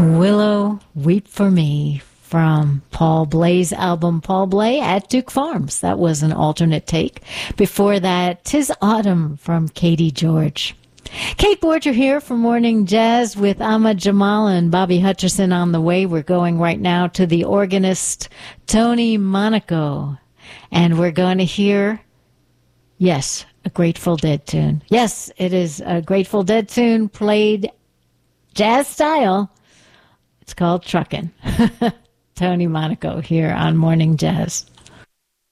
Willow, Weep for Me from Paul Bley's album Paul Bley at Duke Farms. That was an alternate take. Before that, 'Tis Autumn from Katie George. Kate Borger here for Morning Jazz with Ahmad Jamal and Bobby Hutcherson on the way. We're going right now to the organist Tony Monaco. And we're going to hear, yes, a Grateful Dead tune. Yes, it is a Grateful Dead tune played jazz style. It's called Truckin'. Tony Monaco here on Morning Jazz.